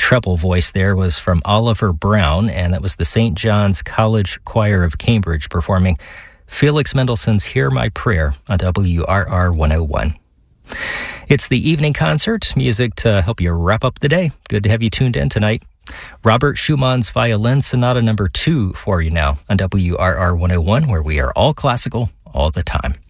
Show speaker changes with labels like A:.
A: treble voice there was from Oliver Brown, and that was the St. John's College Choir of Cambridge performing Felix Mendelssohn's Hear My Prayer on WRR 101. It's the evening concert, music to help you wrap up the day. Good to have you tuned in tonight. Robert Schumann's Violin Sonata No. 2 for you now on WRR 101, where we are all classical all the time.